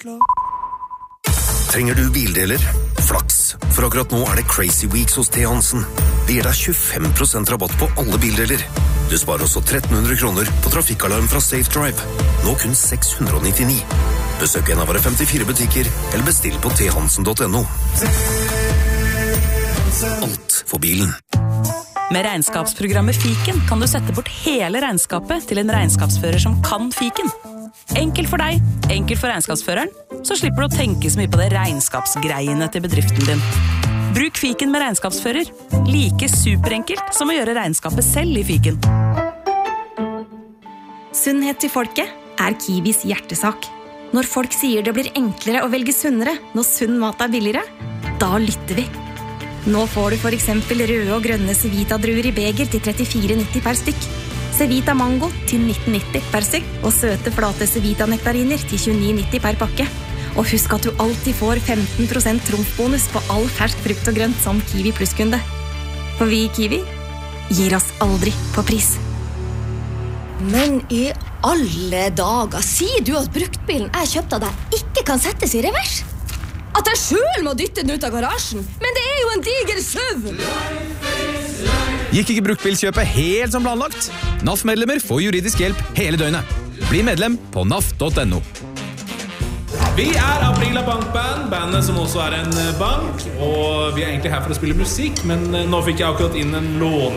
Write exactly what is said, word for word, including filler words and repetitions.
Oslo. Trenger du bildeler? Flaks, for akkurat nå er det Crazy Weeks hos T. Hansen. Det gir deg tjuefem prosent rabatt på alle bildeler. Du sparer også tretten hundre kroner på trafikkalarm fra Safe Drive. Nå kun seks hundre nittini. Besøk en av våre femtifire butikker, eller bestill på t hansen punktum no. Alt for bilen. Med regnskapsprogrammet Fiken kan du sette bort hele regnskapet til en regnskapsfører som kan Fiken. Enkelt for deg, enkelt for regnskapsføreren, så slipper du å tenke så mye på det regnskapsgreiene til bedriften din. Bruk Fiken med regnskapsfører. Like superenkelt som å gjøre regnskapet selv i Fiken. Sunnhet til folket er Kiwis hjertesak. Når folk sier det blir enklere å velge sunnere når sunn mat er billigere, da lytter vi. Nå får du for eksempel røde og grønne Cevita-druer i beger til trettifire nitti per stykk. Cevita Mango til nitten nitti per stykk, og søte flate Cevita-nektariner til tjueni nitti per pakke. Og husk at du alltid får femten prosent trumfbonus på all fersk frukt og grønt som Kiwi Plus-kunde. For vi i Kiwi gir oss aldri på pris. Men i alle dager, sier du at bruktbilen jeg kjøpte av deg ikke kan settes i revers? At jeg selv må dytte den ut av garasjen? Men det er jo en diger søv! Gikk ikke bruktbilkjøpet helt som planlagt? N A F-medlemmer får juridisk hjelp hele døgnet. Bli medlem på N A F punktum no. Vi er Aprila Bankband, bandet som også er en bank, og vi er egentlig her for å spille musikk, men nå fikk jeg akkurat inn en lån